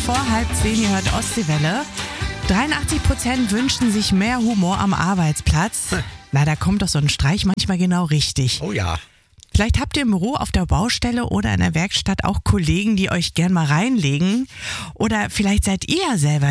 vor 9:30, ihr hört Ostseewelle. 83% wünschen sich mehr Humor am Arbeitsplatz. Na, da kommt doch so ein Streich manchmal genau richtig. Oh ja. Vielleicht habt ihr im Büro, auf der Baustelle oder in der Werkstatt auch Kollegen, die euch gern mal reinlegen. Oder vielleicht seid ihr selber